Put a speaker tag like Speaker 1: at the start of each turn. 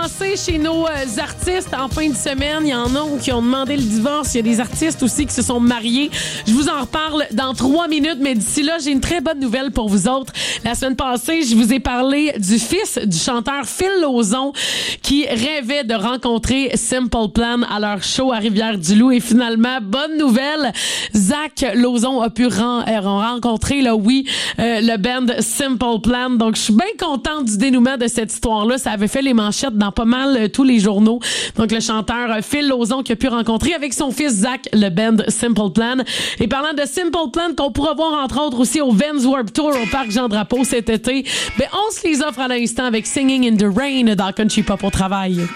Speaker 1: passer chez nos artistes en fin de semaine. Il y en a qui ont demandé le divorce. Il y a des artistes aussi qui se sont mariés. Je vous en reparle dans 3 minutes, mais d'ici là, j'ai une très bonne nouvelle pour vous autres. La semaine passée, je vous ai parlé du fils du chanteur Phil Lauzon qui rêvait de rencontrer Simple Plan à leur show à Rivière-du-Loup. Et finalement, bonne nouvelle, Zach Lauzon a pu rencontrer, le band Simple Plan. Donc, je suis bien contente du dénouement de cette histoire-là. Ça avait fait les manchettes dans pas mal tous les journaux. Donc, le chanteur Phil Lauzon qui a pu rencontrer avec son fils Zach le band Simple Plan. Et parlant de Simple Plan, qu'on pourra voir entre autres aussi au Vans Warped Tour au Parc Jean-Drapeau cet été, on se les offre à l'instant avec Singing in the Rain dans Country Pop au travail.